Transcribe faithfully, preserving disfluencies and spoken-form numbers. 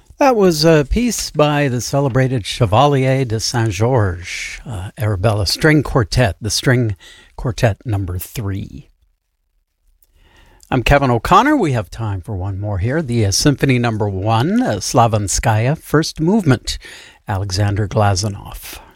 That was a piece by the celebrated Chevalier de Saint-Georges, uh, Arabella String Quartet, the String Quartet number three. I'm Kevin O'Connor. We have time for one more here. The uh, Symphony number one, uh, Slavanskaya, First Movement, Alexander Glazunov.